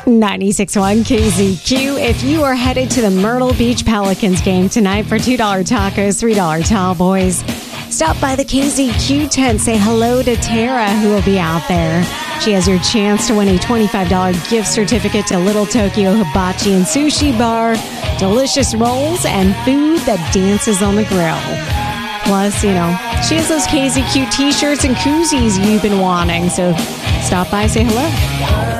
96.1 KZQ. If you are headed to the Myrtle Beach Pelicans game tonight for $2 tacos, $3 tall boys, stop by the KZQ tent. Say hello to Tara, who will be out there. She has your chance to win a $25 gift certificate to Little Tokyo Hibachi and Sushi Bar, delicious rolls, and food that dances on the grill. Plus, she has those KZQ t-shirts and koozies you've been wanting. So stop by, say hello.